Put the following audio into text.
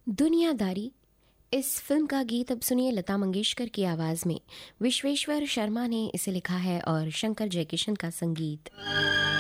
दुनियादारी इस फिल्म का गीत अब सुनिए लता मंगेशकर की आवाज़ में। विश्वेश्वर शर्मा ने इसे लिखा है और शंकर जयकिशन का संगीत।